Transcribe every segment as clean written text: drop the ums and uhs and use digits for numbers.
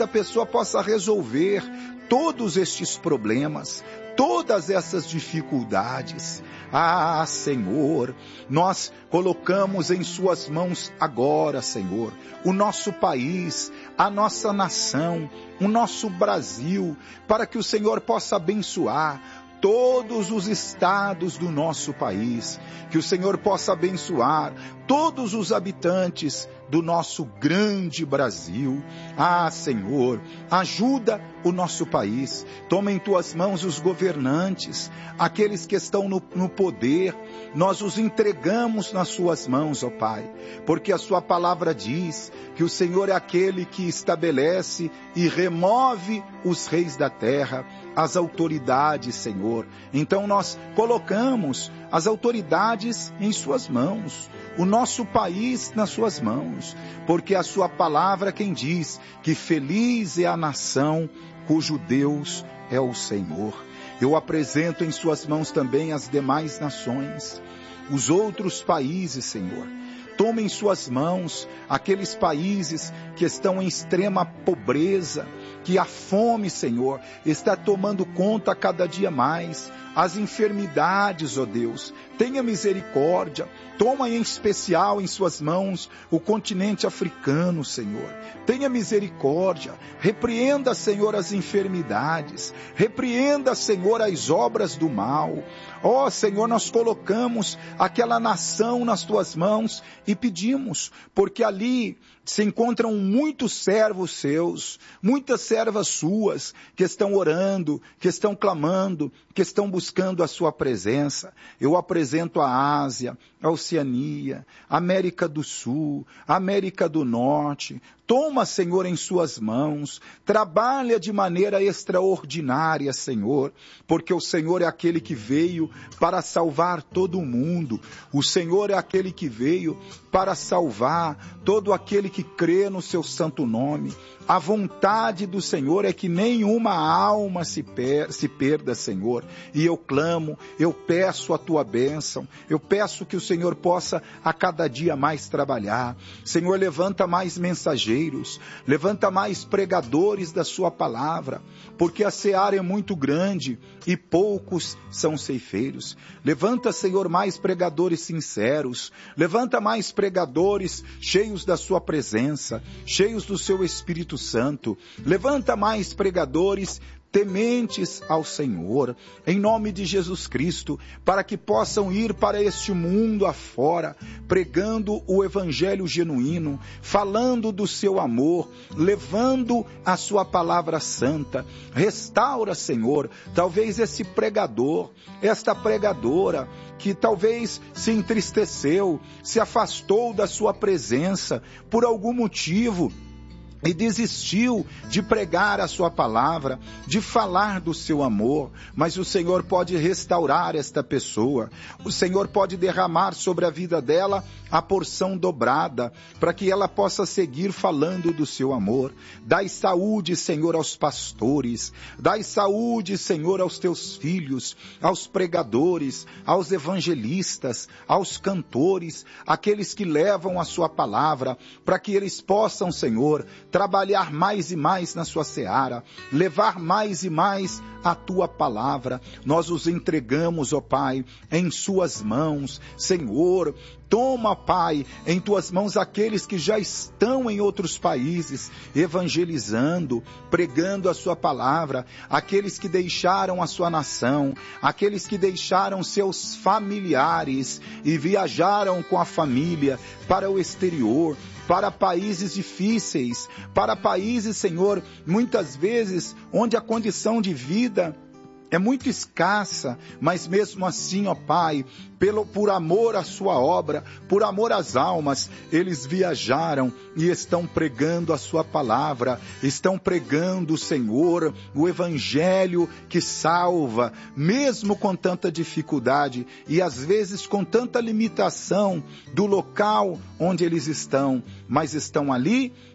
esta pessoa possa resolver todos estes problemas, todas essas dificuldades. Ah, Senhor, nós colocamos em suas mãos agora, Senhor, o nosso país, a nossa nação, o nosso Brasil, para que o Senhor possa abençoar todos os estados do nosso país, que o Senhor possa abençoar todos os habitantes do nosso grande Brasil. Ah, Senhor, ajuda o nosso país. Toma em tuas mãos os governantes, aqueles que estão no poder. Nós os entregamos nas suas mãos, ó Pai, porque a sua palavra diz que o Senhor é aquele que estabelece e remove os reis da terra, as autoridades, Senhor. Então nós colocamos as autoridades em suas mãos, o nosso país nas suas mãos, porque a sua palavra quem diz que feliz é a nação cujo Deus é o Senhor. Eu apresento em suas mãos também as demais nações, os outros países, Senhor. Toma em suas mãos aqueles países que estão em extrema pobreza, que a fome, Senhor, está tomando conta cada dia mais. As enfermidades, ó Deus, tenha misericórdia. Toma em especial em suas mãos o continente africano, Senhor. Tenha misericórdia. Repreenda, Senhor, as enfermidades. Repreenda, Senhor, as obras do mal. Ó, Senhor, nós colocamos aquela nação nas tuas mãos e pedimos, porque ali se encontram muitos servos seus, muitas servas suas, que estão orando, que estão clamando, que estão buscando a sua presença. Eu apresento a Ásia, a Oceania, a América do Sul, a América do Norte. Toma, Senhor, em suas mãos, trabalha de maneira extraordinária, Senhor, porque o Senhor é aquele que veio para salvar todo o mundo. O Senhor é aquele que veio para salvar todo aquele que crê no seu santo nome. A vontade do Senhor é que nenhuma alma se perda, Senhor. E eu clamo, eu peço a tua bênção, eu peço que o Senhor possa a cada dia mais trabalhar. Senhor, levanta mais mensageiros, levanta mais pregadores da sua palavra, porque a seara é muito grande e poucos são ceifeiros. Levanta, Senhor, mais pregadores sinceros, levanta mais pregadores cheios da sua presença, cheios do seu Espírito Santo. Levanta mais pregadores tementes ao Senhor, em nome de Jesus Cristo, para que possam ir para este mundo afora, pregando o evangelho genuíno, falando do seu amor, levando a sua palavra santa. Restaura, Senhor, talvez esse pregador, esta pregadora, que talvez se entristeceu, se afastou da sua presença por algum motivo, e desistiu de pregar a sua palavra, de falar do seu amor, mas o Senhor pode restaurar esta pessoa, o Senhor pode derramar sobre a vida dela a porção dobrada, para que ela possa seguir falando do seu amor. Dai saúde, Senhor, aos pastores, dai saúde, Senhor, aos teus filhos, aos pregadores, aos evangelistas, aos cantores, aqueles que levam a sua palavra, para que eles possam, Senhor, trabalhar mais e mais na sua seara, levar mais e mais a tua palavra. Nós os entregamos, ó Pai, em suas mãos. Senhor, toma, Pai, em tuas mãos aqueles que já estão em outros países, evangelizando, pregando a sua palavra, aqueles que deixaram a sua nação, aqueles que deixaram seus familiares e viajaram com a família para o exterior, para países difíceis, para países, Senhor, muitas vezes onde a condição de vida é muito escassa, mas mesmo assim, ó Pai, por amor à sua obra, por amor às almas, eles viajaram e estão pregando a sua palavra, estão pregando, Senhor, o evangelho que salva, mesmo com tanta dificuldade e às vezes com tanta limitação do local onde eles estão, mas estão ali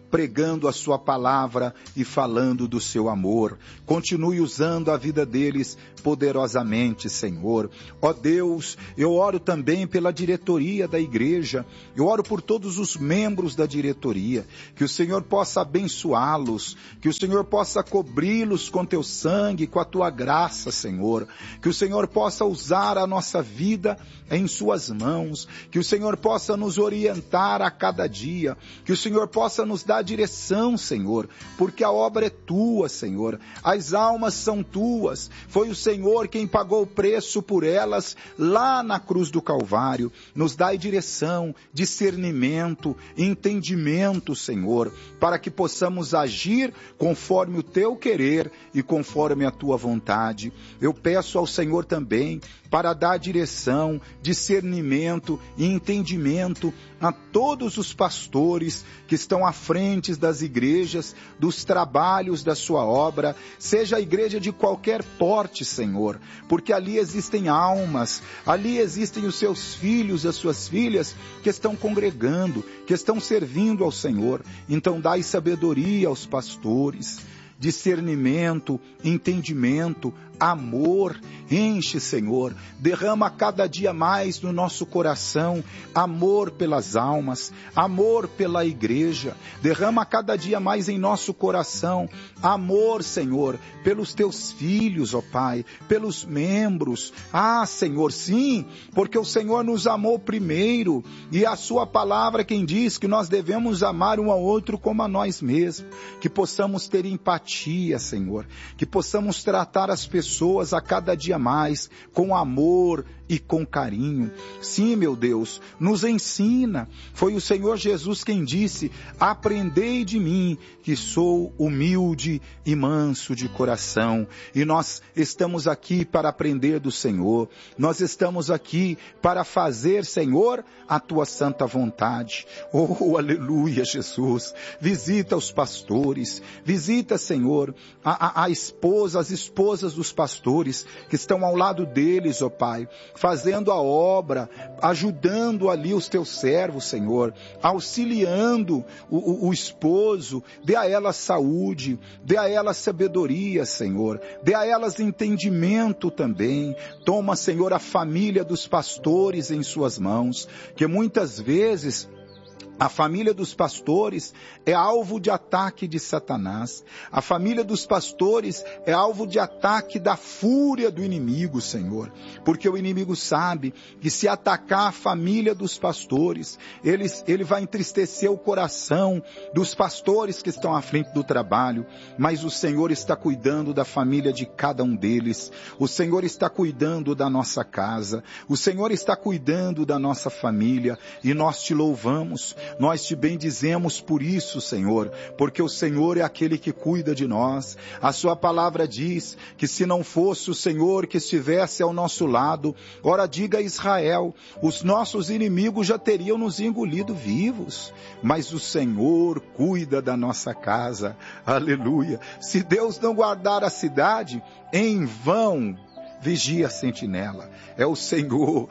pregando a sua palavra e falando do seu amor. Continue usando a vida deles poderosamente, Senhor. Ó Deus, eu oro também pela diretoria da igreja, eu oro por todos os membros da diretoria, que o Senhor possa abençoá-los, que o Senhor possa cobri-los com teu sangue, com a tua graça, Senhor, que o Senhor possa usar a nossa vida em suas mãos, que o Senhor possa nos orientar a cada dia, que o Senhor possa nos dar direção, Senhor, porque a obra é tua, Senhor, as almas são tuas, foi o Senhor quem pagou o preço por elas lá na cruz do Calvário. Nos dai direção, discernimento, entendimento, Senhor, para que possamos agir conforme o teu querer e conforme a tua vontade. Eu peço ao Senhor também para dar direção, discernimento e entendimento a todos os pastores que estão à frente das igrejas, dos trabalhos da sua obra, seja a igreja de qualquer porte, Senhor, porque ali existem almas, ali existem os seus filhos e as suas filhas que estão congregando, que estão servindo ao Senhor. Então dai sabedoria aos pastores, discernimento, entendimento, amor, enche, Senhor, derrama cada dia mais no nosso coração amor pelas almas, amor pela igreja, derrama cada dia mais em nosso coração amor, Senhor, pelos teus filhos, ó Pai, pelos membros. Ah, Senhor, sim, porque o Senhor nos amou primeiro e a sua palavra quem diz que nós devemos amar um ao outro como a nós mesmos, que possamos ter empatia, Senhor, que possamos tratar as pessoas a cada dia mais com amor e com carinho. Sim, meu Deus, nos ensina. Foi o Senhor Jesus quem disse: aprendei de mim, que sou humilde e manso de coração. E nós estamos aqui para aprender do Senhor. Nós estamos aqui para fazer, Senhor, a tua santa vontade. Oh, aleluia, Jesus. Visita os pastores. Visita, Senhor, as esposas dos pastores que estão ao lado deles, ó Pai, fazendo a obra, ajudando ali os teus servos, Senhor, auxiliando o esposo. Dê a elas saúde, dê a elas sabedoria, Senhor, dê a elas entendimento também. Toma, Senhor, a família dos pastores em suas mãos, que muitas vezes a família dos pastores é alvo de ataque de Satanás. A família dos pastores é alvo de ataque da fúria do inimigo, Senhor. Porque o inimigo sabe que se atacar a família dos pastores, ele vai entristecer o coração dos pastores que estão à frente do trabalho. Mas o Senhor está cuidando da família de cada um deles. O Senhor está cuidando da nossa casa. O Senhor está cuidando da nossa família. E nós te louvamos. Nós te bendizemos por isso, Senhor, porque o Senhor é aquele que cuida de nós. A sua palavra diz que se não fosse o Senhor que estivesse ao nosso lado, ora diga a Israel, os nossos inimigos já teriam nos engolido vivos. Mas o Senhor cuida da nossa casa. Aleluia. Se Deus não guardar a cidade, em vão vigia a sentinela. É o Senhor,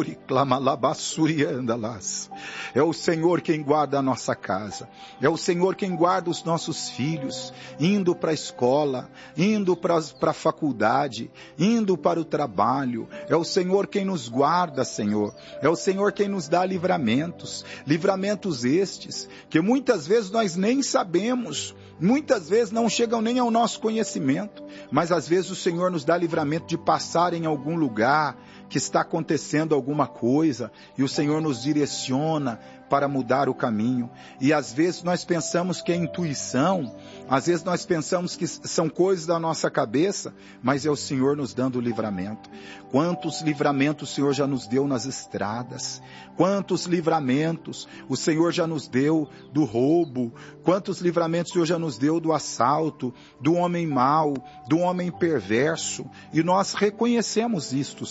é o Senhor quem guarda a nossa casa. É o Senhor quem guarda os nossos filhos, indo para a escola, indo para a faculdade, indo para o trabalho. É o Senhor quem nos guarda, Senhor. É o Senhor quem nos dá livramentos estes, que muitas vezes nós nem sabemos, muitas vezes não chegam nem ao nosso conhecimento, mas às vezes o Senhor nos dá livramento de passar em algum lugar que está acontecendo alguma coisa e o Senhor nos direciona para mudar o caminho. E às vezes nós pensamos que é intuição, às vezes nós pensamos que são coisas da nossa cabeça, mas é o Senhor nos dando o livramento. Quantos livramentos o Senhor já nos deu nas estradas, quantos livramentos o Senhor já nos deu do roubo, quantos livramentos o Senhor já nos deu do assalto, do homem mau, do homem perverso, e nós reconhecemos isto, Senhor.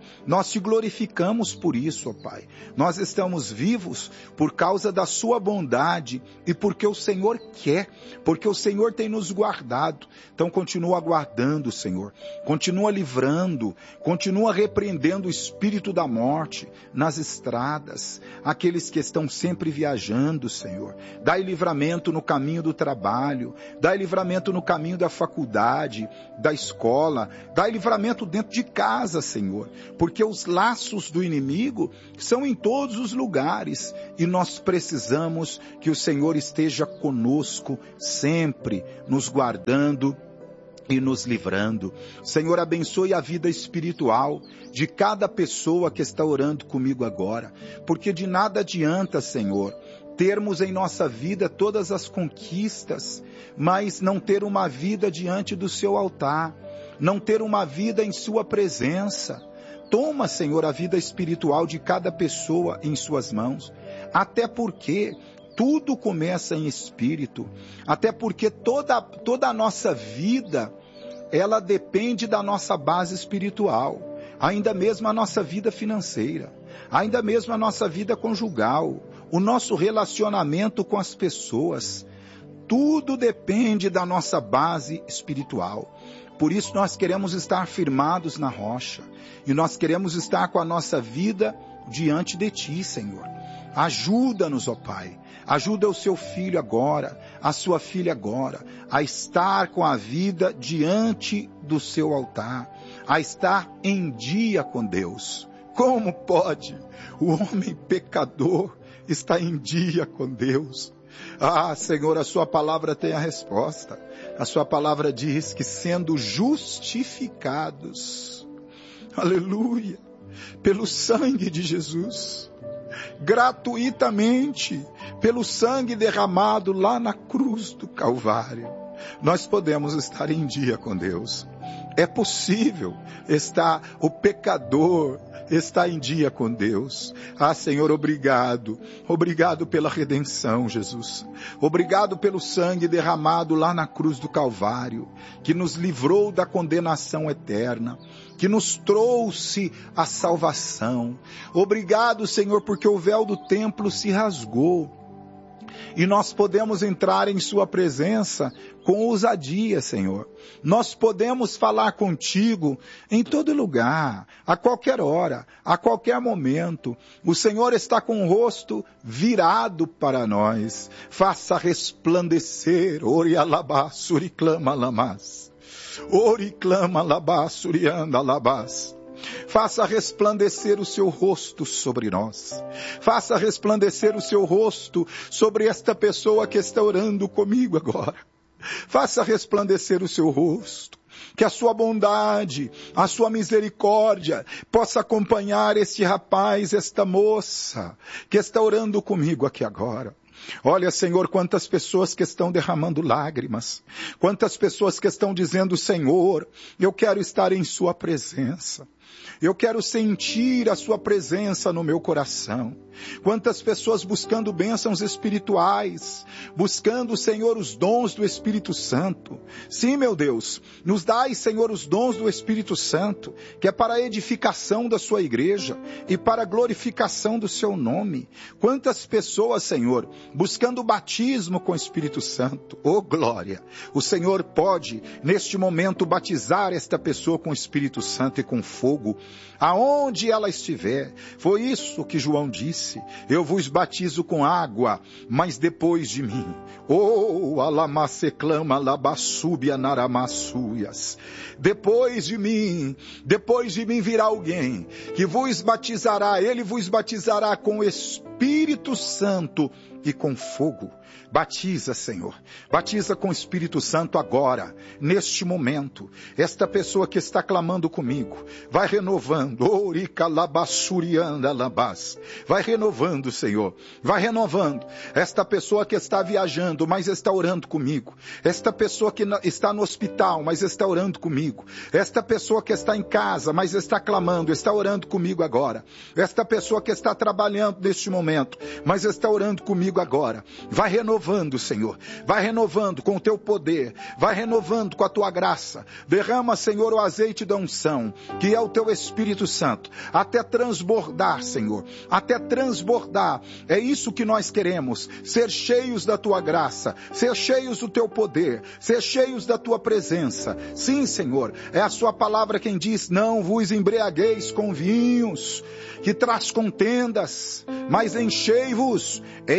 Nós te glorificamos por isso, ó Pai. Nós estamos vivos por causa da sua bondade e porque o Senhor quer, porque o Senhor tem nos guardado. Então continua guardando, Senhor. Continua livrando, continua repreendendo o espírito da morte nas estradas, aqueles que estão sempre viajando, Senhor. Dai livramento no caminho do trabalho, dai livramento no caminho da faculdade, da escola, dai livramento dentro de casa, Senhor, porque os laços do inimigo são em todos os lugares e nós precisamos que o Senhor esteja conosco sempre, nos guardando e nos livrando. Senhor, abençoe a vida espiritual de cada pessoa que está orando comigo agora, porque de nada adianta, Senhor, termos em nossa vida todas as conquistas, mas não ter uma vida diante do seu altar, não ter uma vida em sua presença. Toma, Senhor, a vida espiritual de cada pessoa em suas mãos, até porque tudo começa em espírito, até porque toda a nossa vida, ela depende da nossa base espiritual, ainda mesmo a nossa vida financeira, ainda mesmo a nossa vida conjugal, o nosso relacionamento com as pessoas, tudo depende da nossa base espiritual. Por isso nós queremos estar firmados na rocha, e nós queremos estar com a nossa vida diante de Ti, Senhor. Ajuda-nos, ó Pai, ajuda o seu filho agora, a sua filha agora, a estar com a vida diante do seu altar, a estar em dia com Deus. Como pode o homem pecador estar em dia com Deus? Ah, Senhor, a sua palavra tem a resposta. A sua palavra diz que sendo justificados, aleluia, pelo sangue de Jesus, gratuitamente, pelo sangue derramado lá na cruz do Calvário, nós podemos estar em dia com Deus. É possível estar, o pecador está em dia com Deus. Ah, Senhor, obrigado. Obrigado pela redenção, Jesus. Obrigado pelo sangue derramado lá na cruz do Calvário, que nos livrou da condenação eterna, que nos trouxe a salvação. Obrigado, Senhor, porque o véu do templo se rasgou e nós podemos entrar em sua presença com ousadia, Senhor. Nós podemos falar contigo em todo lugar, a qualquer hora, a qualquer momento. O Senhor está com o rosto virado para nós. Faça resplandecer, ori alabá, suriclama lamas. Ori clama labá, surianda labás. Faça resplandecer o seu rosto sobre nós. Faça resplandecer o seu rosto sobre esta pessoa que está orando comigo agora. Faça resplandecer o seu rosto. Que a sua bondade, a sua misericórdia possa acompanhar este rapaz, esta moça que está orando comigo aqui agora. Olha, Senhor, quantas pessoas que estão derramando lágrimas, quantas pessoas que estão dizendo, Senhor, eu quero estar em sua presença. Eu quero sentir a sua presença no meu coração. Quantas pessoas buscando bênçãos espirituais, buscando, Senhor, os dons do Espírito Santo. Sim, meu Deus, nos dai, Senhor, os dons do Espírito Santo, que é para a edificação da sua igreja e para a glorificação do seu nome. Quantas pessoas, Senhor, buscando o batismo com o Espírito Santo. Oh, glória! O Senhor pode, neste momento, batizar esta pessoa com o Espírito Santo e com fogo, aonde ela estiver. Foi isso que João disse. Eu vos batizo com água, mas depois de mim, alamaceclama labassúbia naramassuias. Depois de mim virá alguém que vos batizará, ele vos batizará com o Espírito Santo e com fogo. Batiza, Senhor, batiza com o Espírito Santo agora, neste momento, esta pessoa que está clamando comigo, vai renovando, vai renovando, Senhor, vai renovando, esta pessoa que está viajando, mas está orando comigo, esta pessoa que está no hospital, mas está orando comigo, esta pessoa que está em casa, mas está clamando, está orando comigo agora, esta pessoa que está trabalhando neste momento, mas está orando comigo comigo agora. Vai renovando, Senhor. Vai renovando com o teu poder. Vai renovando com a tua graça. Derrama, Senhor, o azeite da unção, que é o teu Espírito Santo, até transbordar, Senhor. Até transbordar. É isso que nós queremos. Ser cheios da tua graça. Ser cheios do teu poder. Ser cheios da tua presença. Sim, Senhor. É a sua palavra quem diz: não vos embriagueis com vinhos, que traz contendas, mas enchei-vos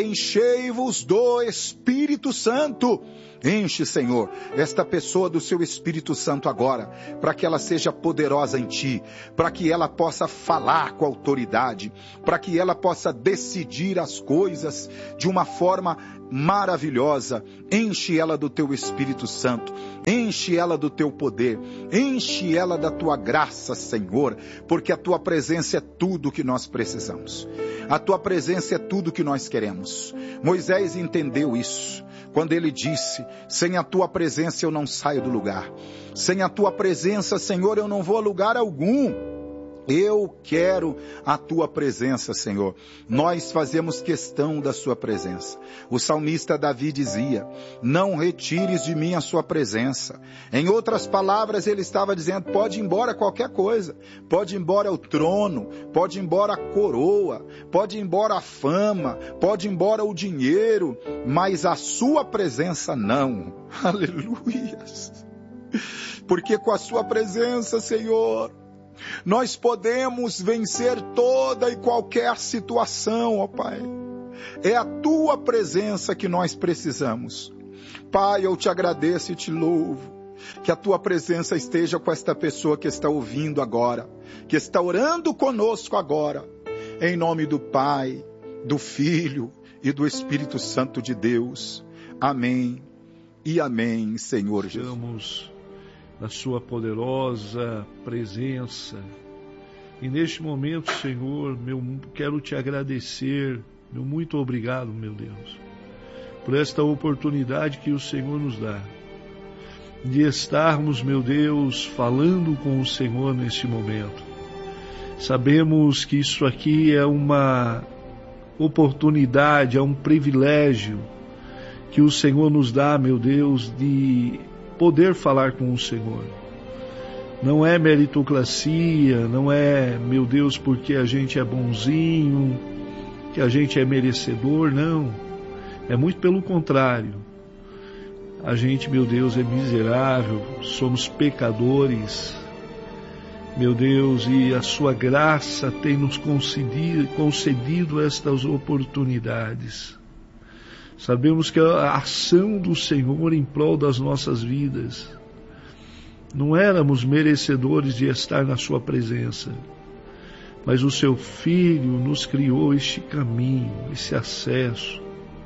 do Espírito Santo. Enche, Senhor, esta pessoa do seu Espírito Santo agora, para que ela seja poderosa em ti, para que ela possa falar com autoridade, para que ela possa decidir as coisas de uma forma maravilhosa. Enche ela do teu Espírito Santo, enche ela do teu poder, enche ela da tua graça, Senhor, porque a tua presença é tudo que nós precisamos. A tua presença é tudo que nós queremos. Moisés entendeu isso quando ele disse: sem a tua presença eu não saio do lugar. Sem a tua presença, Senhor, eu não vou a lugar algum. Eu quero a tua presença, Senhor. Nós fazemos questão da sua presença. O salmista Davi dizia: não retires de mim a sua presença. Em outras palavras, ele estava dizendo: pode ir embora qualquer coisa. Pode ir embora o trono, pode ir embora a coroa, pode ir embora a fama, pode ir embora o dinheiro, mas a sua presença não. Aleluias. Porque com a sua presença, Senhor, nós podemos vencer toda e qualquer situação, ó Pai. É a tua presença que nós precisamos. Pai, eu te agradeço e te louvo. Que a tua presença esteja com esta pessoa que está ouvindo agora, que está orando conosco agora. Em nome do Pai, do Filho e do Espírito Santo de Deus. Amém e amém, Senhor Jesus. Na sua poderosa presença. E neste momento, Senhor, quero te agradecer, muito obrigado, meu Deus, por esta oportunidade que o Senhor nos dá, de estarmos, meu Deus, falando com o Senhor neste momento. Sabemos que isso aqui é uma oportunidade, é um privilégio que o Senhor nos dá, meu Deus, de poder falar com o Senhor. Não é meritocracia, não é, meu Deus, porque a gente é bonzinho, que a gente é merecedor, não. É muito pelo contrário. A gente, meu Deus, é miserável, somos pecadores, meu Deus, e a sua graça tem nos concedido estas oportunidades. Sabemos que a ação do Senhor em prol das nossas vidas, não éramos merecedores de estar na sua presença, mas o seu Filho nos criou este caminho, esse acesso,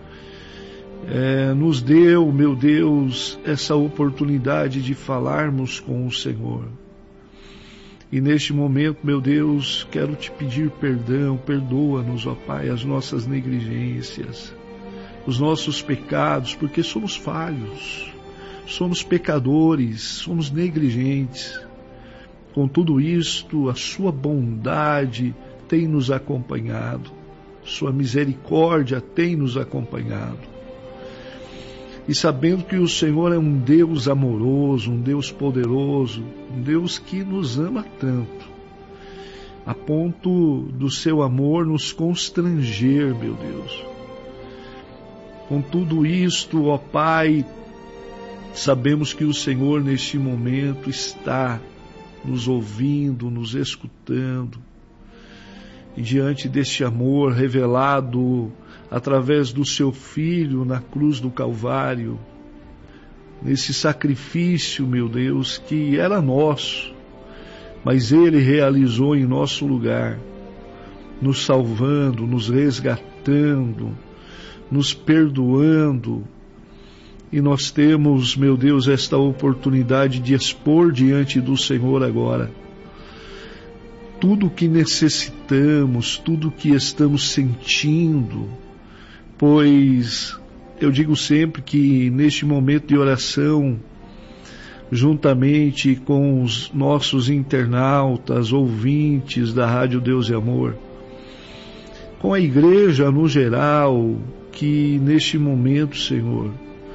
nos deu, meu Deus, essa oportunidade de falarmos com o Senhor. E neste momento, meu Deus, quero te pedir perdão, perdoa-nos, ó Pai, as nossas negligências, os nossos pecados, porque somos falhos, somos pecadores, somos negligentes. Com tudo isto, a sua bondade tem nos acompanhado, sua misericórdia tem nos acompanhado. E sabendo que o Senhor é um Deus amoroso, um Deus poderoso, um Deus que nos ama tanto, a ponto do seu amor nos constranger, meu Deus. Com tudo isto, ó Pai, sabemos que o Senhor neste momento está nos ouvindo, nos escutando. E diante deste amor revelado através do seu Filho na cruz do Calvário, nesse sacrifício, meu Deus, que era nosso, mas Ele realizou em nosso lugar, nos salvando, nos resgatando, nos perdoando, e nós temos, meu Deus, esta oportunidade de expor diante do Senhor agora tudo o que necessitamos, tudo o que estamos sentindo, pois eu digo sempre que neste momento de oração, juntamente com os nossos internautas, ouvintes da Rádio Deus e Amor, com a igreja no geral, que neste momento, Senhor,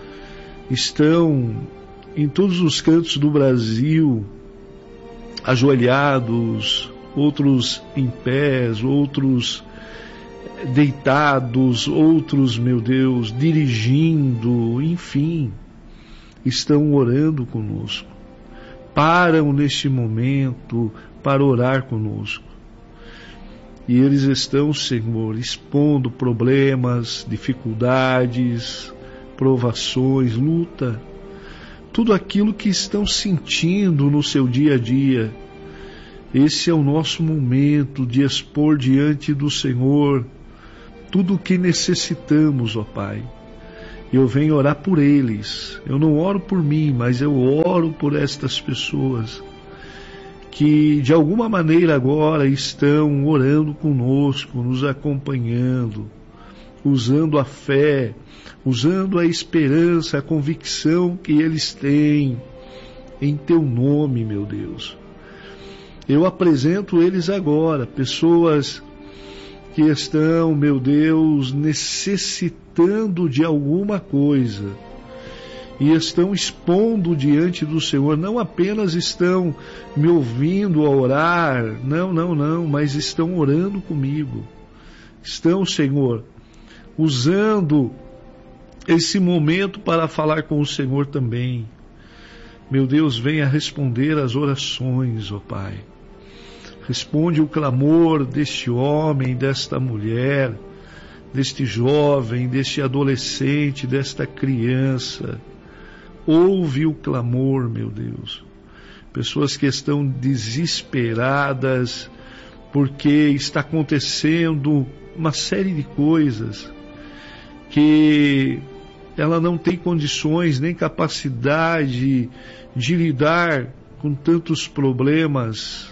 estão em todos os cantos do Brasil, ajoelhados, outros em pés, outros deitados, outros, meu Deus, dirigindo, enfim, estão orando conosco. Param neste momento para orar conosco. E eles estão, Senhor, expondo problemas, dificuldades, provações, luta, tudo aquilo que estão sentindo no seu dia a dia. Esse é o nosso momento de expor diante do Senhor tudo o que necessitamos, ó Pai. Eu venho orar por eles. Eu não oro por mim, mas eu oro por estas pessoas que de alguma maneira agora estão orando conosco, nos acompanhando, usando a fé, usando a esperança, a convicção que eles têm em Teu nome, meu Deus. Eu apresento eles agora, pessoas que estão, meu Deus, necessitando de alguma coisa e estão expondo diante do Senhor, não apenas estão me ouvindo a orar, não, mas estão orando comigo. Estão, Senhor, usando esse momento para falar com o Senhor também. Meu Deus, venha responder às orações, ó Pai. Responde o clamor deste homem, desta mulher, deste jovem, deste adolescente, desta criança. Ouve o clamor, meu Deus. Pessoas que estão desesperadas porque está acontecendo uma série de coisas que ela não tem condições nem capacidade de lidar com tantos problemas.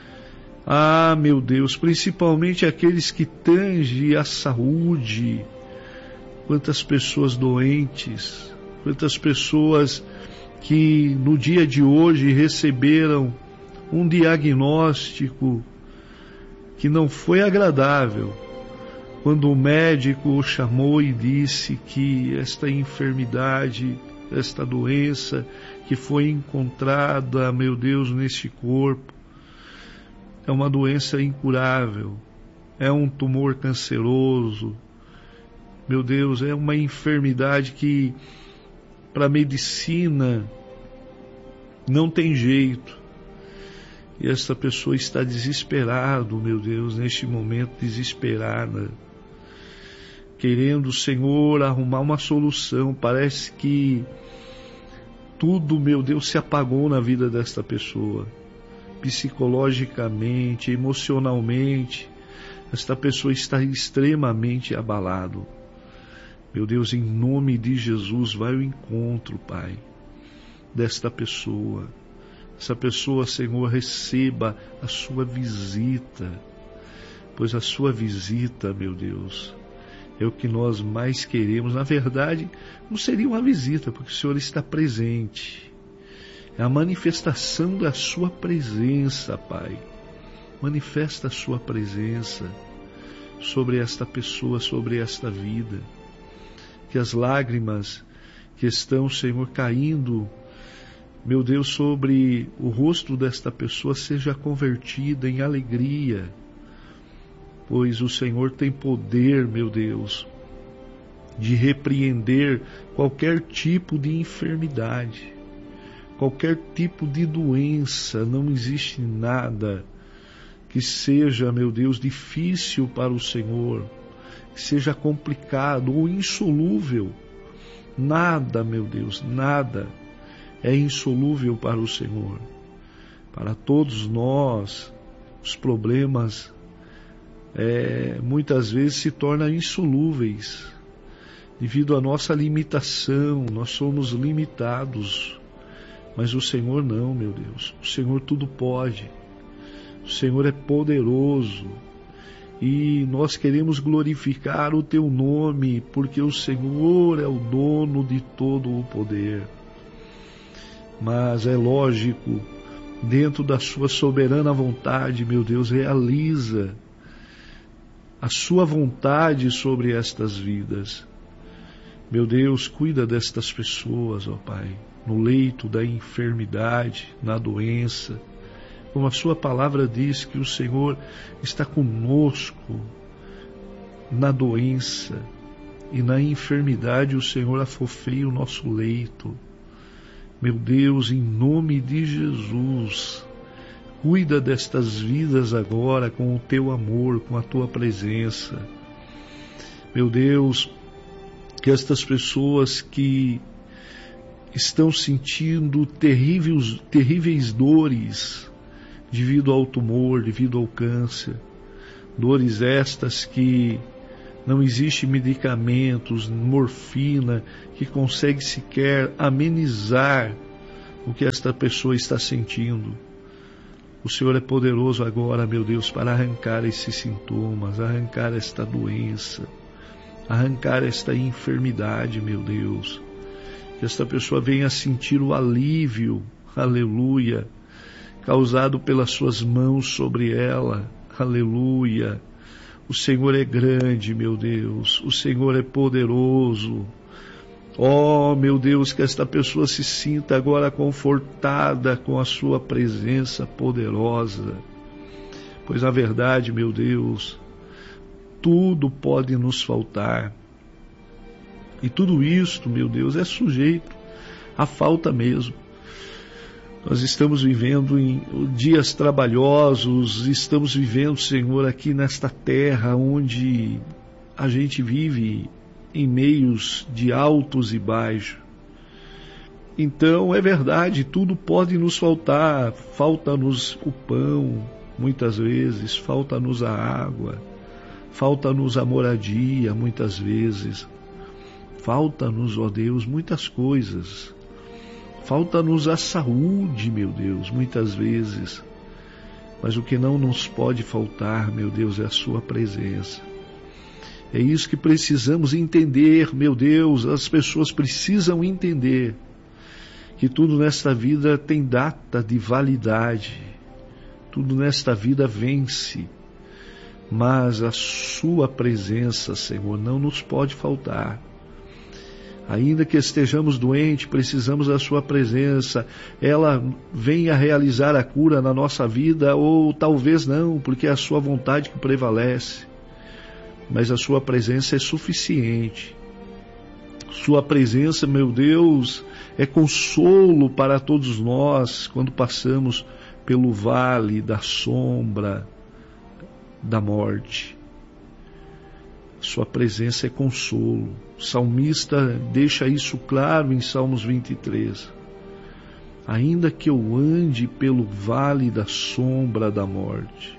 Ah, meu Deus, principalmente aqueles que tangem a saúde. Quantas pessoas doentes, quantas pessoas que no dia de hoje receberam um diagnóstico que não foi agradável, quando o médico o chamou e disse que esta enfermidade, esta doença que foi encontrada, meu Deus, neste corpo, é uma doença incurável, é um tumor canceroso, meu Deus, é uma enfermidade que para a medicina não tem jeito. E essa pessoa está desesperada, meu Deus, neste momento desesperada, querendo, Senhor, arrumar uma solução. Parece que tudo, meu Deus, se apagou na vida desta pessoa. Psicologicamente, emocionalmente, esta pessoa está extremamente abalada. Meu Deus, em nome de Jesus, vai ao encontro, Pai, desta pessoa. Essa pessoa, Senhor, receba a sua visita, pois a sua visita, meu Deus, é o que nós mais queremos. Na verdade, não seria uma visita, porque o Senhor está presente. É a manifestação da sua presença, Pai. Manifesta a sua presença sobre esta pessoa, sobre esta vida. Que as lágrimas que estão, Senhor, caindo, meu Deus, sobre o rosto desta pessoa seja convertida em alegria, pois o Senhor tem poder, meu Deus, de repreender qualquer tipo de enfermidade, qualquer tipo de doença. Não existe nada que seja, meu Deus, difícil para o Senhor, que seja complicado ou insolúvel. Nada, meu Deus, nada é insolúvel para o Senhor. Para todos nós, os problemas muitas vezes se tornam insolúveis devido à nossa limitação. Nós somos limitados, mas o Senhor não, meu Deus. O Senhor tudo pode. O Senhor é poderoso e nós queremos glorificar o Teu nome, porque o Senhor é o dono de todo o poder. Mas é lógico, dentro da Sua soberana vontade, meu Deus, realiza a Sua vontade sobre estas vidas. Meu Deus, cuida destas pessoas, ó Pai, no leito da enfermidade, na doença. Como a sua palavra diz que o Senhor está conosco na doença e na enfermidade, o Senhor afofeia o nosso leito. Meu Deus, em nome de Jesus, cuida destas vidas agora com o teu amor, com a tua presença. Meu Deus, que estas pessoas que estão sentindo terríveis dores devido ao tumor, devido ao câncer, dores estas que não existe medicamentos, morfina, que consegue sequer amenizar o que esta pessoa está sentindo. O Senhor é poderoso agora, meu Deus, para arrancar esses sintomas, arrancar esta doença, arrancar esta enfermidade, meu Deus. Que esta pessoa venha sentir o alívio, aleluia, causado pelas suas mãos sobre ela, aleluia. O Senhor é grande, meu Deus, o Senhor é poderoso. Oh, meu Deus, que esta pessoa se sinta agora confortada com a sua presença poderosa. Pois na verdade, meu Deus, tudo pode nos faltar. E tudo isto, meu Deus, é sujeito à falta mesmo. Nós estamos vivendo em dias trabalhosos, estamos vivendo, Senhor, aqui nesta terra onde a gente vive em meios de altos e baixos. Então, é verdade, tudo pode nos faltar. Falta-nos o pão, muitas vezes, falta-nos a água, falta-nos a moradia, muitas vezes. Falta-nos, ó Deus, muitas coisas. Falta-nos a saúde, meu Deus, muitas vezes. Mas o que não nos pode faltar, meu Deus, é a sua presença. É isso que precisamos entender, meu Deus, as pessoas precisam entender que tudo nesta vida tem data de validade, tudo nesta vida vence, mas a sua presença, Senhor, não nos pode faltar. Ainda que estejamos doentes, precisamos da sua presença. Ela venha realizar a cura na nossa vida, ou talvez não, porque é a sua vontade que prevalece. Mas a sua presença é suficiente. Sua presença, meu Deus, é consolo para todos nós quando passamos pelo vale da sombra da morte. Sua presença é consolo. O salmista deixa isso claro em Salmos 23. Ainda que eu ande pelo vale da sombra da morte,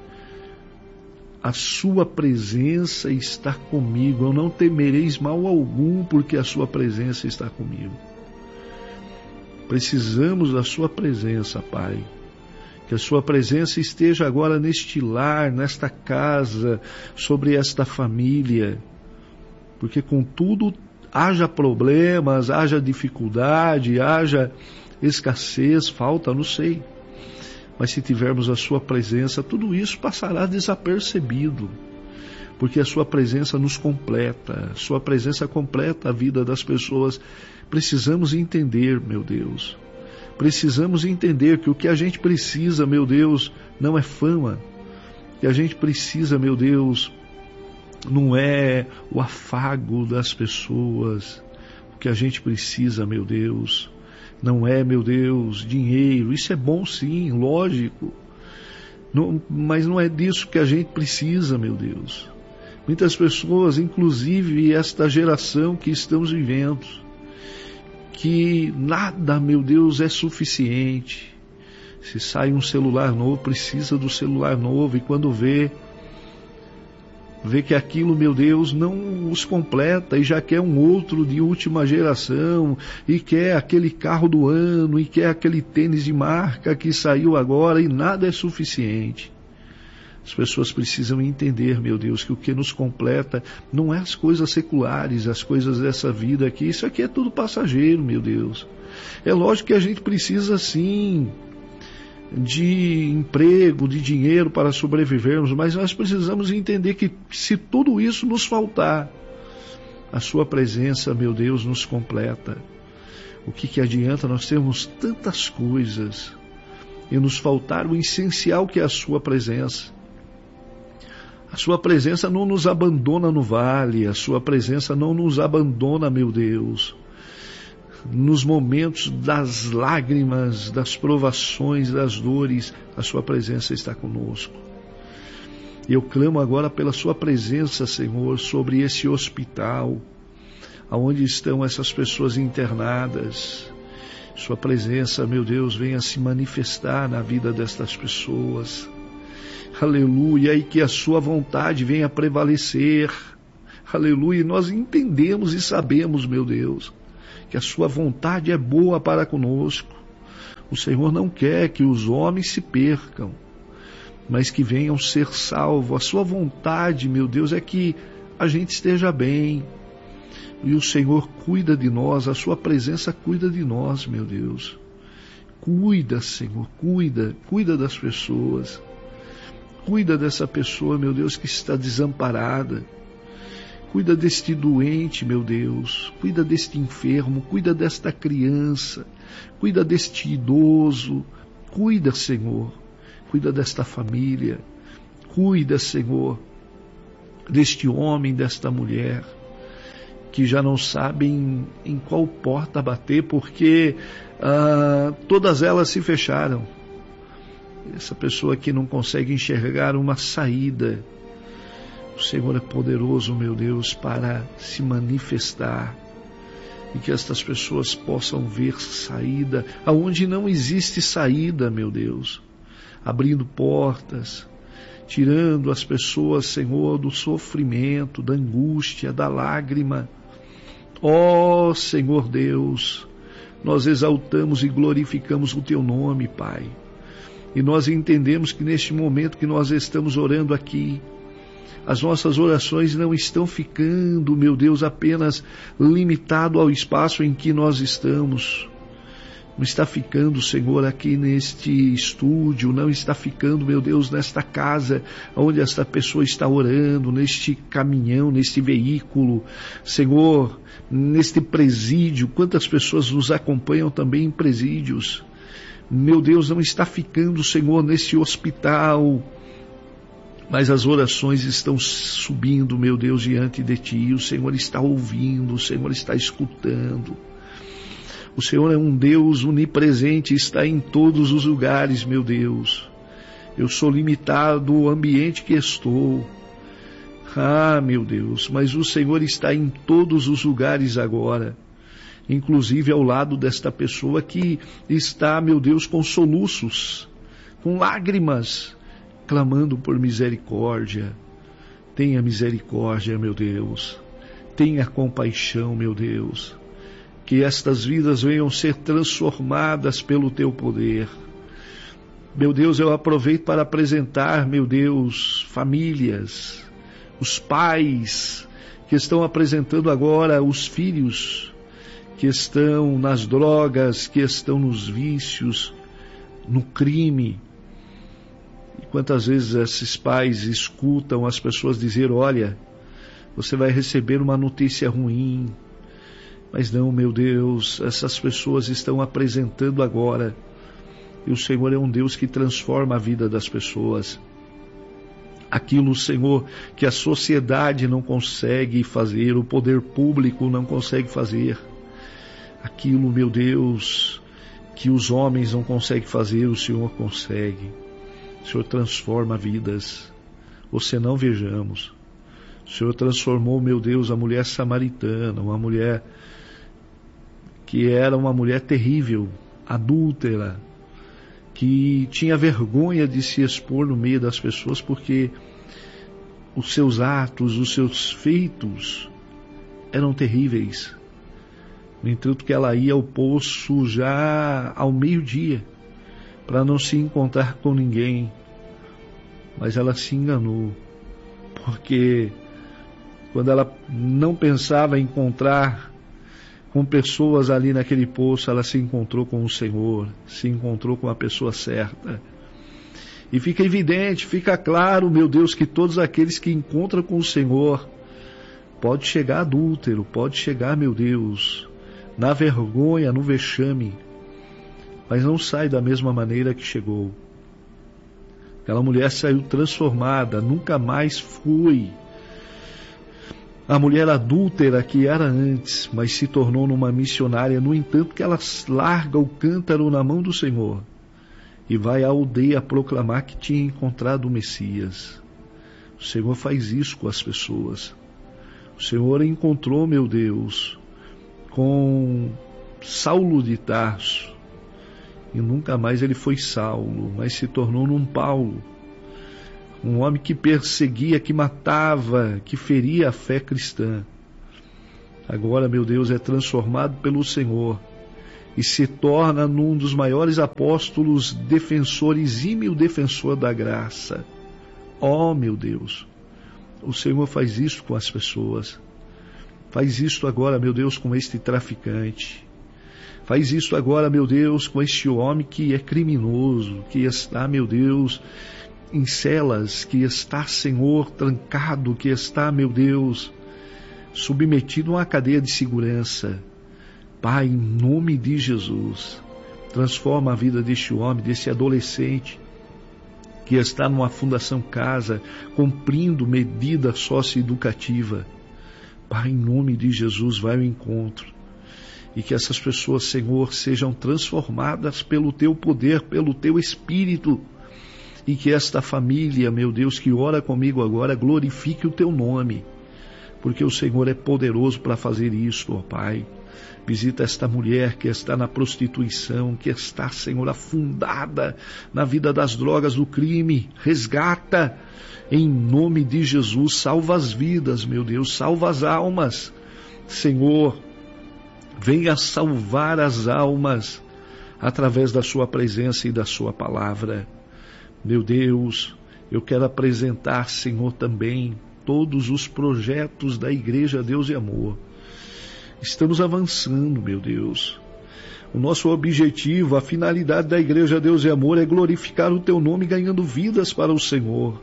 a sua presença está comigo. Eu não temereis mal algum, porque a sua presença está comigo. Precisamos da sua presença, Pai. Que a sua presença esteja agora neste lar, nesta casa, sobre esta família. Porque contudo, haja problemas, haja dificuldade, haja escassez, falta, não sei. Mas se tivermos a sua presença, tudo isso passará desapercebido. Porque a sua presença nos completa, a sua presença completa a vida das pessoas. Precisamos entender, meu Deus. Precisamos entender que o que a gente precisa, meu Deus, não é fama. O que a gente precisa, meu Deus, não é o afago das pessoas. O que a gente precisa, meu Deus, não é, meu Deus, dinheiro. Isso é bom sim, lógico. Não, mas não é disso que a gente precisa, meu Deus. Muitas pessoas, inclusive esta geração que estamos vivendo, que nada, meu Deus, é suficiente. Se sai um celular novo, precisa do celular novo, e quando vê que aquilo, meu Deus, não os completa, e já quer um outro de última geração, e quer aquele carro do ano, e quer aquele tênis de marca que saiu agora, e nada é suficiente. As pessoas precisam entender, meu Deus, que o que nos completa não é as coisas seculares, as coisas dessa vida aqui. Isso aqui é tudo passageiro, meu Deus. É lógico que a gente precisa, sim, de emprego, de dinheiro para sobrevivermos, mas nós precisamos entender que se tudo isso nos faltar, A sua presença, meu Deus, nos completa. O que adianta nós termos tantas coisas e nos faltar o essencial, que é a sua presença? A sua presença não nos abandona no vale, a sua presença não nos abandona, meu Deus, nos momentos das lágrimas, das provações, das dores. A sua presença está conosco. E eu clamo agora pela sua presença, Senhor, sobre esse hospital, aonde estão essas pessoas internadas. Sua presença, meu Deus, venha se manifestar na vida destas pessoas. Aleluia, e que a sua vontade venha prevalecer. Aleluia, e nós entendemos e sabemos, meu Deus, que a sua vontade é boa para conosco. O Senhor não quer que os homens se percam, mas que venham ser salvos. A sua vontade, meu Deus, é que a gente esteja bem. E o Senhor cuida de nós, a sua presença cuida de nós, meu Deus. Cuida, Senhor, cuida das pessoas. Cuida dessa pessoa, meu Deus, que está desamparada. Cuida deste doente, meu Deus. Cuida deste enfermo, cuida desta criança. Cuida deste idoso. Cuida, Senhor. Cuida desta família. Cuida, Senhor, deste homem, desta mulher, que já não sabem em qual porta bater, porque todas elas se fecharam. Essa pessoa que não consegue enxergar uma saída. O Senhor é poderoso, meu Deus, para se manifestar, e que estas pessoas possam ver saída aonde não existe saída, meu Deus, abrindo portas, tirando as pessoas, Senhor, do sofrimento, da angústia, da lágrima. Ó Senhor Deus, nós exaltamos e glorificamos o Teu nome, Pai. E nós entendemos que neste momento que nós estamos orando aqui, as nossas orações não estão ficando, meu Deus, apenas limitado ao espaço em que nós estamos. Não está ficando, Senhor, aqui neste estúdio, não está ficando, meu Deus, nesta casa onde esta pessoa está orando, neste caminhão, neste veículo, Senhor, neste presídio. Quantas pessoas nos acompanham também em presídios. Meu Deus, não está ficando, Senhor, neste hospital, mas as orações estão subindo, meu Deus, diante de Ti. O Senhor está ouvindo, o Senhor está escutando. O Senhor é um Deus onipresente, está em todos os lugares, meu Deus. Eu sou limitado ao ambiente que estou. Ah, meu Deus, mas o Senhor está em todos os lugares agora, inclusive ao lado desta pessoa que está, meu Deus, com soluços, com lágrimas, clamando por misericórdia. Tenha misericórdia, meu Deus. Tenha compaixão, meu Deus. Que estas vidas venham ser transformadas pelo Teu poder. Meu Deus, eu aproveito para apresentar, meu Deus, famílias, os pais que estão apresentando agora os filhos que estão nas drogas, que estão nos vícios, no crime. E quantas vezes esses pais escutam as pessoas dizer: olha, você vai receber uma notícia ruim. Mas não, meu Deus, essas pessoas estão apresentando agora. E o Senhor é um Deus que transforma a vida das pessoas. Aquilo, Senhor, que a sociedade não consegue fazer, o poder público não consegue fazer. Aquilo, meu Deus, que os homens não conseguem fazer, o Senhor consegue. O Senhor transforma vidas. Ou senão, vejamos. O Senhor transformou, meu Deus, a mulher samaritana, uma mulher que era uma mulher terrível, adúltera, que tinha vergonha de se expor no meio das pessoas, porque os seus atos, os seus feitos eram terríveis. No entanto, que ela ia ao poço já ao meio-dia, para não se encontrar com ninguém. Mas ela se enganou, porque quando ela não pensava em encontrar com pessoas ali naquele poço, ela se encontrou com o Senhor, se encontrou com a pessoa certa. E fica evidente, fica claro, meu Deus, que todos aqueles que encontram com o Senhor pode chegar adúltero, pode chegar, meu Deus, na vergonha, no vexame, mas não sai da mesma maneira que chegou. Aquela mulher saiu transformada, nunca mais foi a mulher adúltera que era antes, mas se tornou numa missionária. No entanto, que ela larga o cântaro na mão do Senhor e vai à aldeia proclamar que tinha encontrado o Messias. O Senhor faz isso com as pessoas. O Senhor encontrou, meu Deus, com Saulo de Tarso, e nunca mais ele foi Saulo, mas se tornou num Paulo, um homem que perseguia, que matava, que feria a fé cristã. Agora, meu Deus, é transformado pelo Senhor e se torna num dos maiores apóstolos, defensor, exímio defensor da graça. Oh, meu Deus, o Senhor faz isso com as pessoas. Faz isso agora, meu Deus, com este traficante. Faz isso agora, meu Deus, com este homem que é criminoso, que está, meu Deus, em celas, que está, Senhor, trancado, que está, meu Deus, submetido a uma cadeia de segurança. Pai, em nome de Jesus, transforma a vida deste homem, desse adolescente, que está numa fundação casa, cumprindo medida socioeducativa. Pai, em nome de Jesus, vai ao encontro. E que essas pessoas, Senhor, sejam transformadas pelo Teu poder, pelo Teu Espírito. E que esta família, meu Deus, que ora comigo agora, glorifique o Teu nome. Porque o Senhor é poderoso para fazer isso, ó Pai. Visita esta mulher que está na prostituição, que está, Senhor, afundada na vida das drogas, do crime. Resgata, em nome de Jesus, salva as vidas, meu Deus, salva as almas. Senhor, venha salvar as almas através da sua presença e da sua palavra. Meu Deus, eu quero apresentar, Senhor, também todos os projetos da Igreja Deus e Amor. Estamos avançando, meu Deus. O nosso objetivo, a finalidade da Igreja Deus e Amor é glorificar o Teu nome, ganhando vidas para o Senhor.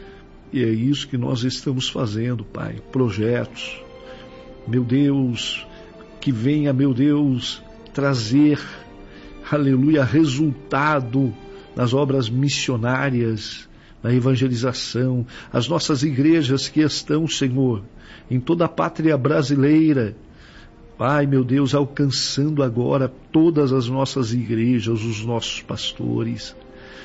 E é isso que nós estamos fazendo, Pai. Projetos, meu Deus, que venha, meu Deus, trazer, aleluia, resultado nas obras missionárias, na evangelização, as nossas igrejas que estão, Senhor, em toda a pátria brasileira. Pai, meu Deus, alcançando agora todas as nossas igrejas, os nossos pastores,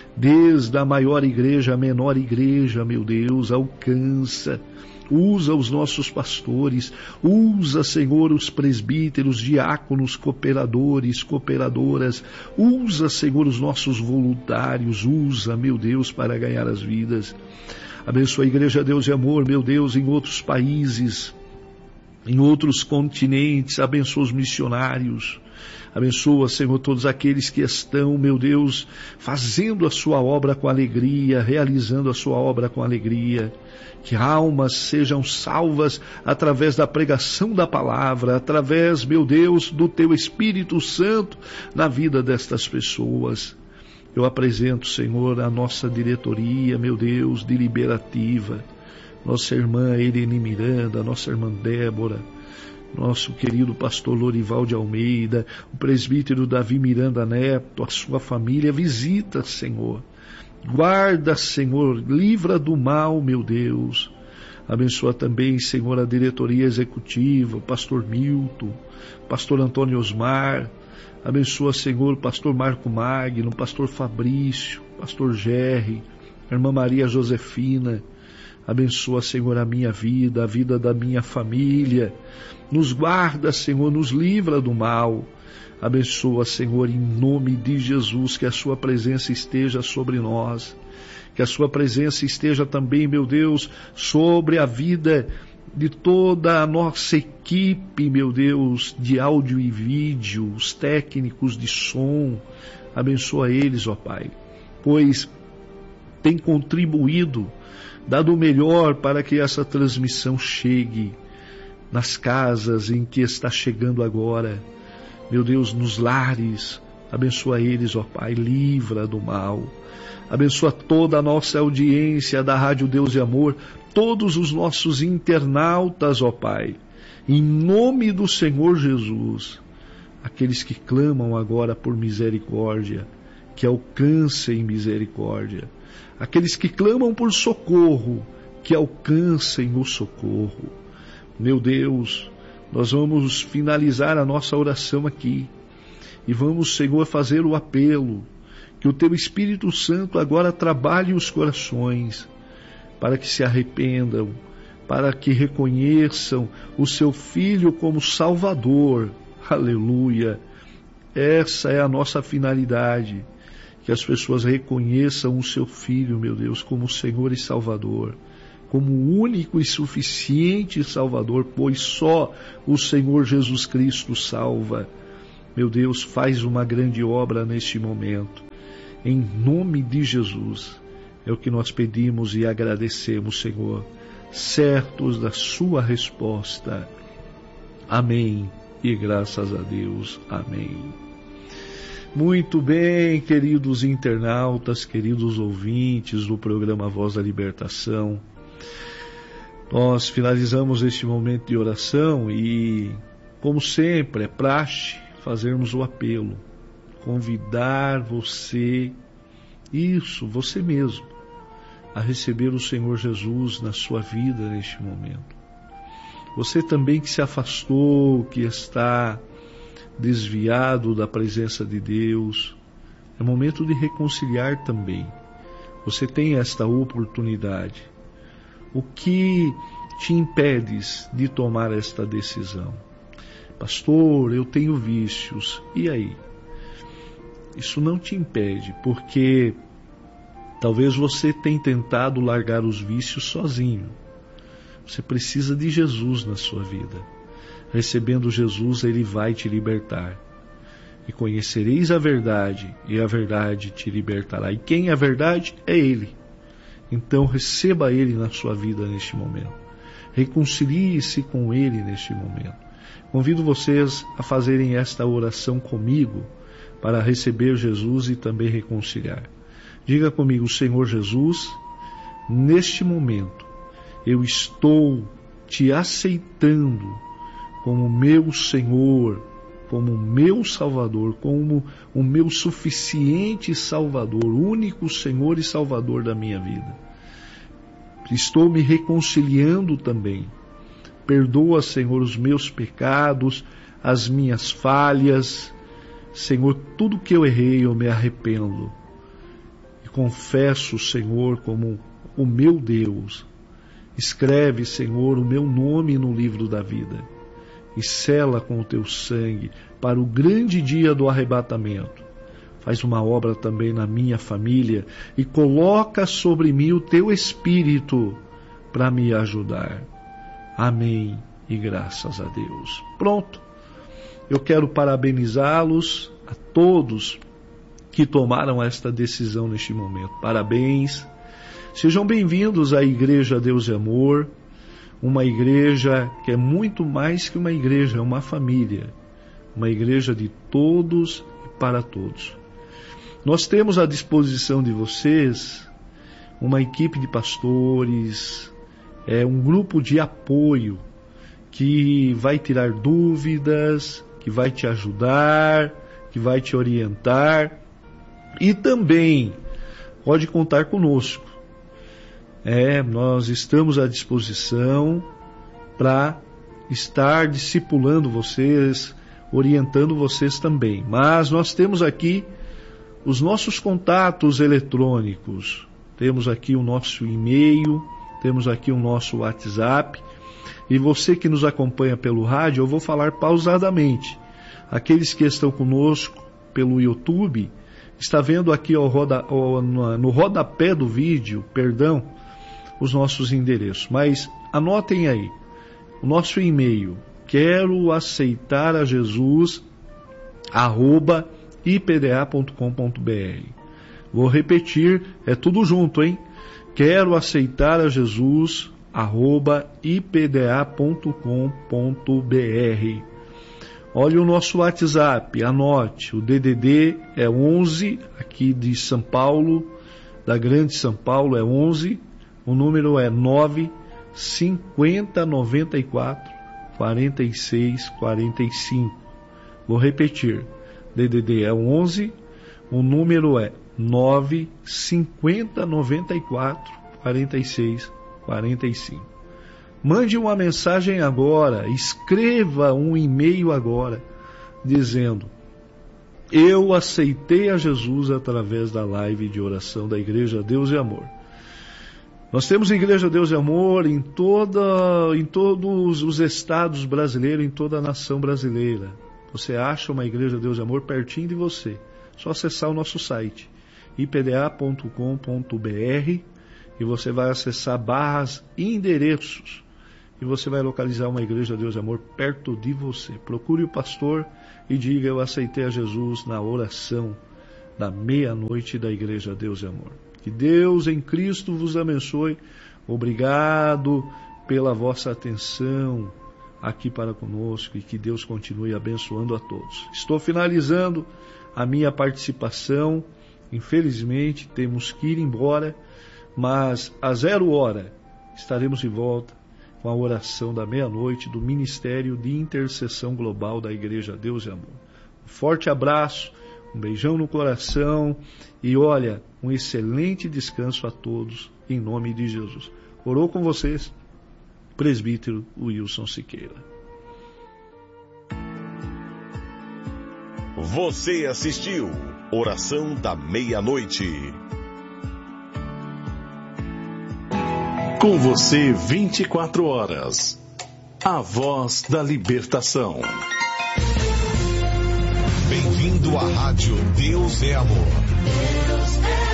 desde a maior igreja à menor igreja, meu Deus, alcança. Usa os nossos pastores, usa, Senhor, os presbíteros, diáconos, cooperadores, cooperadoras, usa, Senhor, os nossos voluntários, usa, meu Deus, para ganhar as vidas. Abençoa a Igreja Deus e Amor, meu Deus, em outros países, em outros continentes, abençoa os missionários, abençoa, Senhor, todos aqueles que estão, meu Deus, fazendo a sua obra com alegria, realizando a sua obra com alegria. Que almas sejam salvas através da pregação da palavra, através, meu Deus, do Teu Espírito Santo na vida destas pessoas. Eu apresento, Senhor, a nossa diretoria, meu Deus, deliberativa, nossa irmã Irene Miranda, nossa irmã Débora, nosso querido pastor Lorival de Almeida, o presbítero Davi Miranda Neto, a sua família. Visita, Senhor. Guarda, Senhor, livra do mal, meu Deus. Abençoa também, Senhor, a diretoria executiva, o pastor Milton, pastor Antônio Osmar. Abençoa, Senhor, o pastor Marco Magno, o pastor Fabrício, pastor Gerry, a irmã Maria Josefina. Abençoa, Senhor, a minha vida, a vida da minha família. Nos guarda, Senhor, nos livra do mal. Abençoa, Senhor, em nome de Jesus, que a Sua presença esteja sobre nós, que a Sua presença esteja também, meu Deus, sobre a vida de toda a nossa equipe, meu Deus, de áudio e vídeo, os técnicos de som. Abençoa eles, ó Pai, pois tem contribuído, dado o melhor para que essa transmissão chegue nas casas em que está chegando agora. Meu Deus, nos lares, Abençoa eles, ó Pai, livra do mal. Abençoa toda a nossa audiência da Rádio Deus e Amor, todos os nossos internautas, ó Pai. Em nome do Senhor Jesus, aqueles que clamam agora por misericórdia, que alcancem misericórdia. Aqueles que clamam por socorro, que alcancem o socorro. Meu Deus, nós vamos finalizar a nossa oração aqui. E vamos, Senhor, fazer o apelo, que o Teu Espírito Santo agora trabalhe os corações, para que se arrependam, para que reconheçam o Seu Filho como Salvador. Aleluia! Essa é a nossa finalidade, que as pessoas reconheçam o Seu Filho, meu Deus, como Senhor e Salvador, como único e suficiente Salvador, pois só o Senhor Jesus Cristo salva. Meu Deus, faz uma grande obra neste momento. Em nome de Jesus, é o que nós pedimos e agradecemos, Senhor, certos da sua resposta. Amém. E graças a Deus. Amém. Muito bem, queridos internautas, queridos ouvintes do programa Voz da Libertação. Nós finalizamos este momento de oração e, como sempre, é praxe fazermos o apelo, convidar você mesmo, a receber o Senhor Jesus na sua vida neste momento. Você também que se afastou, que está desviado da presença de Deus, é momento de reconciliar também. Você tem esta oportunidade. O que te impede de tomar esta decisão? Pastor, eu tenho vícios. E aí? Isso não te impede, porque talvez você tenha tentado largar os vícios sozinho. Você precisa de Jesus na sua vida. Recebendo Jesus, Ele vai te libertar. E conhecereis a verdade, e a verdade te libertará. E quem é a verdade? É Ele. Então receba Ele na sua vida neste momento. Reconcilie-se com Ele neste momento. Convido vocês a fazerem esta oração comigo para receber Jesus e também reconciliar. Diga comigo: Senhor Jesus, neste momento eu estou te aceitando como meu Senhor, como meu Salvador, como o meu suficiente Salvador, único Senhor e Salvador da minha vida. Estou me reconciliando também. Perdoa, Senhor, os meus pecados, as minhas falhas. Senhor, tudo que eu errei, eu me arrependo. E confesso, Senhor, como o meu Deus. Escreve, Senhor, o meu nome no livro da vida. E sela com o teu sangue para o grande dia do arrebatamento. Faz uma obra também na minha família e coloca sobre mim o teu Espírito para me ajudar. Amém e graças a Deus. Pronto. Eu quero parabenizá-los a todos que tomaram esta decisão neste momento. Parabéns. Sejam bem-vindos à Igreja Deus e Amor, uma igreja que é muito mais que uma igreja, é uma família, uma igreja de todos e para todos. Nós temos à disposição de vocês uma equipe de pastores, um grupo de apoio que vai tirar dúvidas, que vai te ajudar, que vai te orientar e também pode contar conosco. Nós estamos à disposição para estar discipulando vocês, orientando vocês também. Mas nós temos aqui os nossos contatos eletrônicos. Temos aqui o nosso e-mail, temos aqui o nosso WhatsApp. E você que nos acompanha pelo rádio, eu vou falar pausadamente. Aqueles que estão conosco pelo YouTube, está vendo aqui no rodapé do vídeo, os nossos endereços. Mas anotem aí, o nosso e-mail, quero aceitar a Jesus, @ipda.com.br. Vou repetir, é tudo junto, hein? Quero aceitar a Jesus, @ipda.com.br. Olha o nosso WhatsApp, anote, o DDD é 11, aqui de São Paulo, da Grande São Paulo é 11, o número é 95094 4645. Vou repetir, DDD é 11, o número é 95094 4645. Mande uma mensagem agora, escreva um e-mail agora, dizendo: eu aceitei a Jesus através da live de oração da Igreja Deus e Amor. Nós temos Igreja Deus e Amor em todos os estados brasileiros, em toda a nação brasileira. Você acha uma Igreja Deus e Amor pertinho de você. Só acessar o nosso site, ipda.com.br, e você vai acessar barras e endereços. E você vai localizar uma Igreja Deus e Amor perto de você. Procure o pastor e diga: eu aceitei a Jesus na oração da meia-noite da Igreja Deus e Amor. Que Deus em Cristo vos abençoe. Obrigado pela vossa atenção aqui para conosco e que Deus continue abençoando a todos. Estou finalizando a minha participação. Infelizmente temos que ir embora, mas às 00h estaremos de volta com a oração da meia-noite do Ministério de Intercessão Global da Igreja Deus e Amor. Um forte abraço, um beijão no coração e olha, um excelente descanso a todos, em nome de Jesus. Orou com vocês, presbítero Wilson Siqueira. Você assistiu Oração da Meia-Noite. Com você 24 horas. A voz da libertação. Bem-vindo à Rádio Deus é Amor. Deus é amor.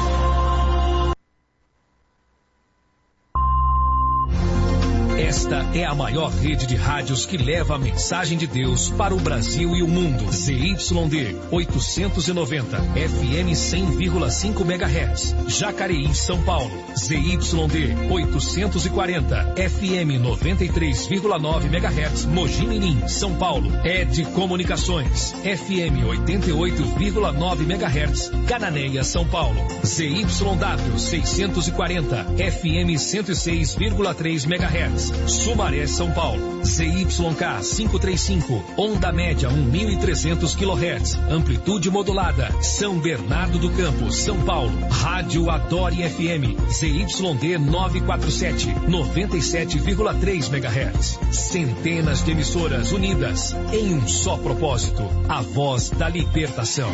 Esta é a maior rede de rádios que leva a mensagem de Deus para o Brasil e o mundo. ZYD 890, FM 100,5 MHz. Jacareí, São Paulo. ZYD 840, FM 93,9 MHz. Mogi Mirim, São Paulo. ED Comunicações, FM 88,9 MHz. Cananéia, São Paulo. ZYW 640, FM 106,3 MHz. Sumaré, São Paulo. ZYK 535, onda média 1.300 kHz, amplitude modulada. São Bernardo do Campo, São Paulo. Rádio Adore FM, ZYD 947, 97,3 MHz. Centenas de emissoras unidas em um só propósito: a voz da libertação.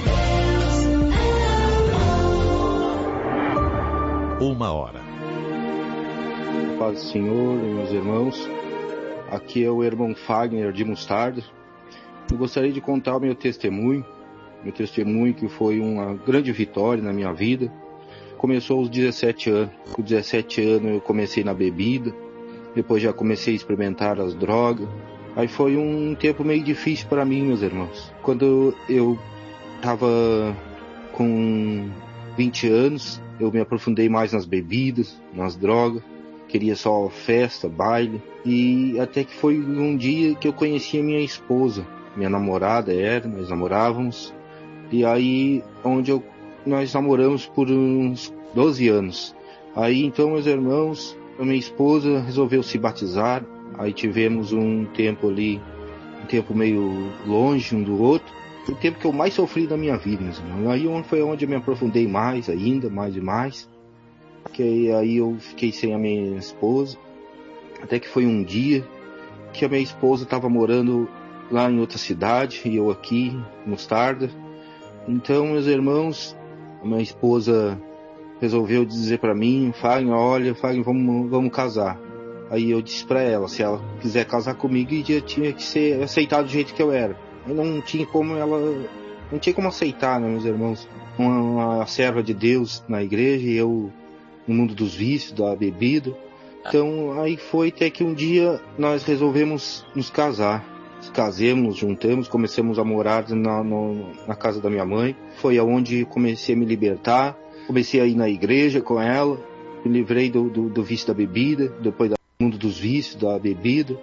1h. Paz do Senhor, meus irmãos. Aqui é o irmão Fagner de Mostarda. Eu gostaria de contar o meu testemunho que foi uma grande vitória na minha vida. Começou aos 17 anos. Com 17 anos eu comecei na bebida, depois já comecei a experimentar as drogas. Aí foi um tempo meio difícil para mim, meus irmãos. Quando eu estava com 20 anos, eu me aprofundei mais nas bebidas, nas drogas. Queria só festa, baile. E até que foi um dia que eu conheci a minha esposa. Minha namorada nós namorávamos. E aí, nós namoramos por uns 12 anos. Aí então, meus irmãos, a minha esposa resolveu se batizar. Aí tivemos um tempo ali, um tempo meio longe um do outro. Foi o tempo que eu mais sofri da minha vida, meus irmãos. Aí foi onde eu me aprofundei mais ainda, mais e mais. Que aí eu fiquei sem a minha esposa. Até que foi um dia que a minha esposa estava morando lá em outra cidade e eu aqui, em Mostarda. Então, meus irmãos, a minha esposa resolveu dizer para mim: Fagner, vamos casar. Aí eu disse para ela, se ela quiser casar comigo, já tinha que ser aceitado do jeito que eu era. Aí não tinha como aceitar, né, meus irmãos, uma serva de Deus na igreja e eu no mundo dos vícios, da bebida. Então aí foi até que um dia nós resolvemos nos casar. Casemos, juntamos, começamos a morar na casa da minha mãe. Foi aonde comecei a me libertar. Comecei a ir na igreja com ela. Me livrei do vício da bebida, depois do mundo dos vícios, da bebida.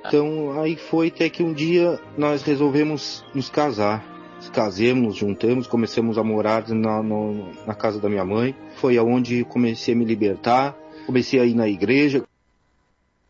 Então aí foi até que um dia nós resolvemos nos casar. Nos casemos, juntamos, começamos a morar na casa da minha mãe. Foi aonde comecei a me libertar, comecei a ir na igreja.